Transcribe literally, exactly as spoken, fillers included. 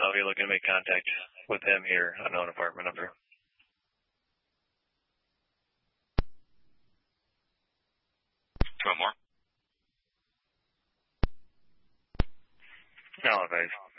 I'll be looking to make contact with him here, unknown apartment number. Do you want more? No, thanks.